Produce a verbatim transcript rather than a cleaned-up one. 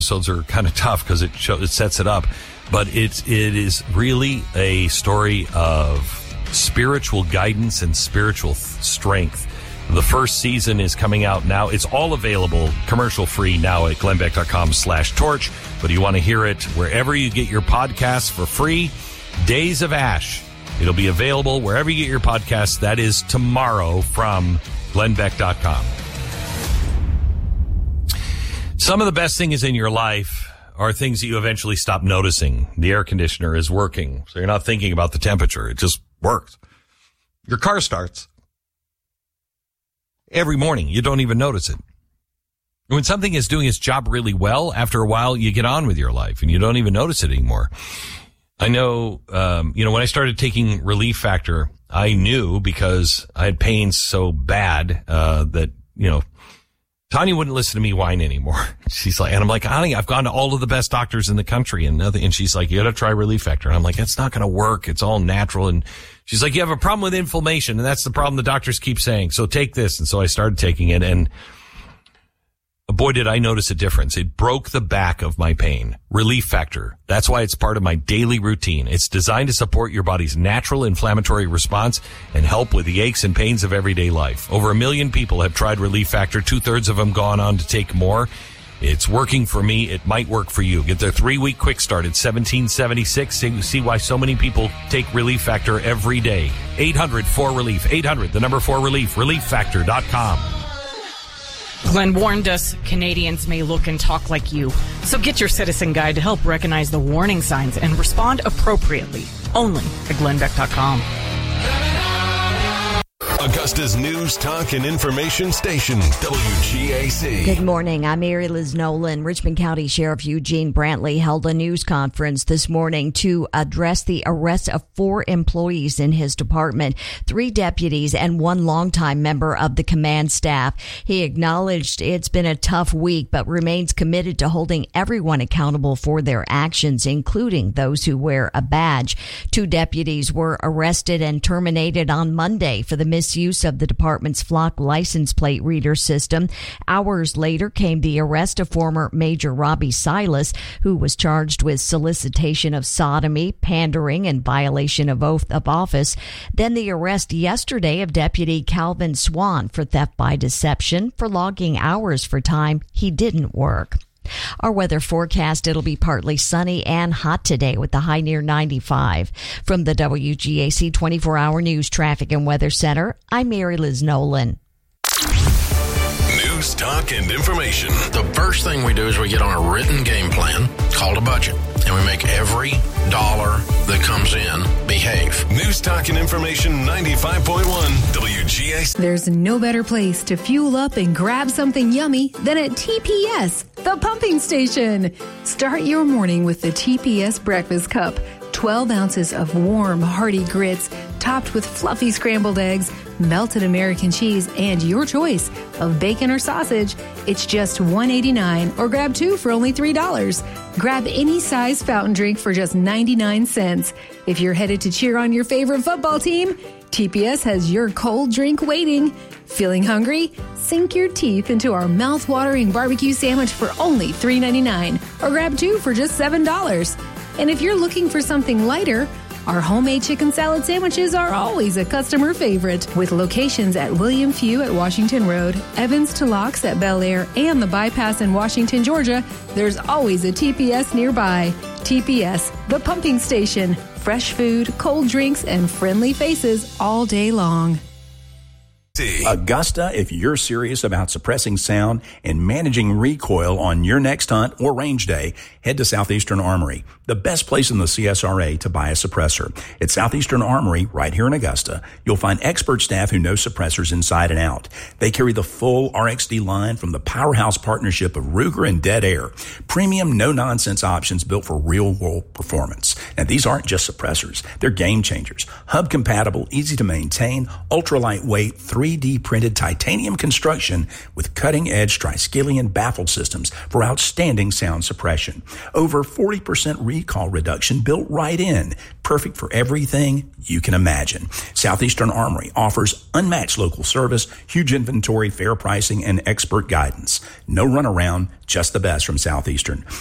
episodes are kind of tough because it show, it sets it up, but it's it is really a story of spiritual guidance and spiritual th- strength. The first season is coming out now. It's all available commercial free now at glennbeck.com slash torch. But you want to hear it wherever you get your podcasts for free. Days of Ash. It'll be available wherever you get your podcasts. That is tomorrow from glennbeck dot com. Some of the best things in your life are things that you eventually stop noticing. The air conditioner is working, so you're not thinking about the temperature. It just works. Your car starts. Every morning, you don't even notice it. When something is doing its job really well, after a while, you get on with your life and you don't even notice it anymore. I know, um, you know, when I started taking Relief Factor, I knew because I had pains so bad, uh, that, you know, Tanya wouldn't listen to me whine anymore. She's like, and I'm like, honey, I've gone to all of the best doctors in the country and nothing. And she's like, you got to try Relief Factor. And I'm like, it's not going to work. It's all natural. And she's like, you have a problem with inflammation. And that's the problem the doctors keep saying. So take this. And so I started taking it. And boy, did I notice a difference. It broke the back of my pain. Relief Factor. That's why it's part of my daily routine. It's designed to support your body's natural inflammatory response and help with the aches and pains of everyday life. Over a million people have tried Relief Factor. Two-thirds of them gone on to take more. It's working for me. It might work for you. Get their three-week quick start at seventeen seventy-six. See, see why so many people take Relief Factor every day. eight hundred four relief. eight hundred, the number four relief. relief factor dot com. Glenn warned us Canadians may look and talk like you. So get your citizen guide to help recognize the warning signs and respond appropriately. Only at glenn beck dot com. Augusta's news, talk, and information station, W G A C. Good morning. I'm Mary Liz Nolan. Richmond County Sheriff Eugene Brantley held a news conference this morning to address the arrest of four employees in his department, three deputies, and one longtime member of the command staff. He acknowledged it's been a tough week, but remains committed to holding everyone accountable for their actions, including those who wear a badge. Two deputies were arrested and terminated on Monday for the misuse of the department's Flock license plate reader system. Hours later came the arrest of former Major Robbie Silas, who was charged with solicitation of sodomy, pandering, and violation of oath of office. Then the arrest yesterday of Deputy Calvin Swan for theft by deception for logging hours for time he didn't work. Our weather forecast, it'll be partly sunny and hot today with the high near ninety-five. From the W G A C twenty-four hour News, Traffic, and Weather Center, I'm Mary Liz Nolan. News, talk, and information. The first thing we do is we get on a written game plan called a budget, and we make every dollar that comes in behave. News, talk, and information ninety-five point one W G A C. There's no better place to fuel up and grab something yummy than at T P S, the pumping station. Start your morning with the T P S breakfast cup. twelve ounces of warm, hearty grits topped with fluffy scrambled eggs, melted American cheese, and your choice of bacon or sausage. It's just one dollar and eighty-nine cents or grab two for only three dollars. Grab any size fountain drink for just ninety-nine cents. If you're headed to cheer on your favorite football team, T P S has your cold drink waiting. Feeling hungry? Sink your teeth into our mouth-watering barbecue sandwich for only three dollars and ninety-nine cents or grab two for just seven dollars. And if you're looking for something lighter, our homemade chicken salad sandwiches are always a customer favorite. With locations at William Few at Washington Road, Evans to Locks at Bel Air, and the Bypass in Washington, Georgia, there's always a T P S nearby. T P S, the pumping station. Fresh food, cold drinks, and friendly faces all day long. Augusta, if you're serious about suppressing sound and managing recoil on your next hunt or range day, head to Southeastern Armory, the best place in the C S R A to buy a suppressor. At Southeastern Armory, right here in Augusta, you'll find expert staff who know suppressors inside and out. They carry the full R X D line from the powerhouse partnership of Ruger and Dead Air. Premium, no-nonsense options built for real-world performance. Now, And these aren't just suppressors. They're game changers. Hub compatible, easy to maintain, ultra lightweight, three D printed titanium construction with cutting edge Triskelion baffle systems for outstanding sound suppression. Over forty percent recall reduction built right in. Perfect for everything you can imagine. Southeastern Armory offers unmatched local service, huge inventory, fair pricing, and expert guidance. No runaround, just the best from Southeastern.